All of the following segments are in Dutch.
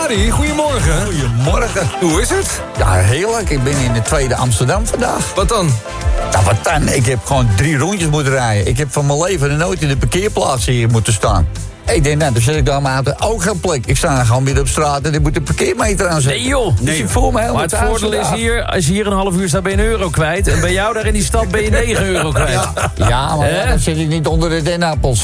Arie, goedemorgen. Goedemorgen. Hoe is het? Ja, heerlijk. Ik ben in de tweede Amsterdam vandaag. Wat dan? Nou, wat dan? Ik heb gewoon 3 rondjes moeten rijden. Ik heb van mijn leven nooit in de parkeerplaats hier moeten staan. Ik denk, nou, dan zet ik daar maar ook geen plek. Ik sta gewoon midden op straat en ik moet de parkeermeter aanzetten. Nee joh. Dus ik voel me helemaal Maar het thuis voordeel is vandaag. hier, als je hier een half uur staat, ben je €1 kwijt. En bij jou daar in die stad ben je €9 kwijt. Ja, maar Hè? dan zit ik niet onder de dennenappels.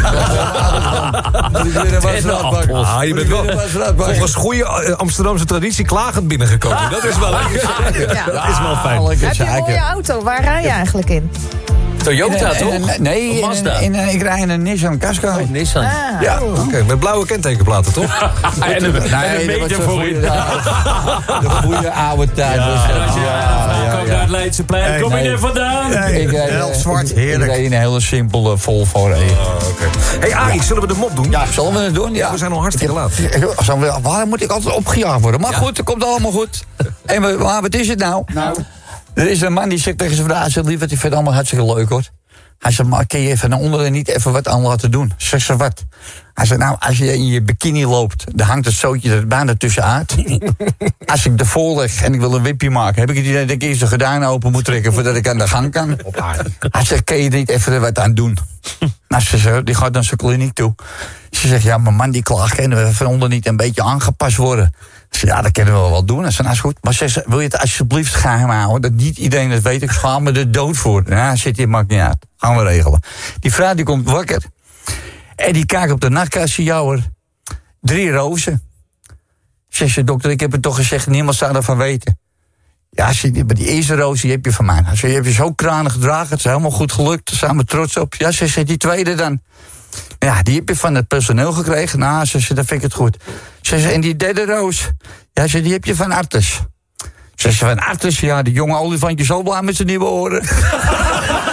Dennenappels. Ah, je bent wel volgens goede Amsterdamse traditie klagend binnengekomen. Dat is wel lekker. Ja. Dat is wel fijn. Heb je een mooie auto? Waar rij je eigenlijk in? Toyota, toch? Nee, Of Mazda? ik rij in een Nissan Qashqai. Nissan. Ja. Oké, met blauwe kentekenplaten, toch? En een meter voorin. De goede oude tijd. Ja, was en dat. als je komt naar het Leidseplein, kom je er vandaan? Ik reed een hele simpele Volvo. Hey Arie, zullen we de mop doen? Ja, zullen we het doen? Ja. We zijn al hartstikke laat. Waarom moet ik altijd opgejaagd worden? Maar goed, het komt allemaal goed. En maar wat is het nou? Er is een man die zegt tegen zijn vrouw, hij zegt, lieverd, ik vind het allemaal hartstikke leuk hoor. Hij zegt, maar kun je even naar onderen niet even wat aan laten doen? Zegt ze, wat? Hij zegt, nou, als je in je bikini loopt, dan hangt het zootje er bijna tussenuit. Als ik ervoor lig en ik wil een wipje maken, heb ik het idee dat ik eerst de gordijnen open moet trekken voordat ik aan de gang kan. Hij zegt, kun je er niet even er wat aan doen? Nou, ze zegt, die gaat naar zijn kliniek toe. Ze zegt, ja, mijn man die klaagt, kunnen we van onder niet een beetje aangepast worden? Ze zegt, ja, dat kunnen we wel doen. Hij zegt, nou is goed. Maar ze zegt, wil je het alsjeblieft geheim houden? Dat niet iedereen het weet, ik schaam me de dood voor. Nou, zit hier, maakt niet uit. Gaan we regelen. Die vrouw die komt wakker. En die kijkt op de nachtkastje, jouwer. 3 rozen. Zegt ze, dokter, ik heb het toch gezegd, niemand zou ervan weten. Ja, maar die eerste roos, die heb je van mij. Hij zegt, je hebt je zo kranig gedragen, het is helemaal goed gelukt, daar zijn we trots op. Ja, ze zegt, die tweede dan. Ja, die heb je van het personeel gekregen. Nou, ze zegt, dan vind ik het goed. Ze zegt, en die derde roos? Ja, die heb je van Artes. Ze zegt, van Artes? Ja, die jonge olifantje zo blij met zijn nieuwe oren.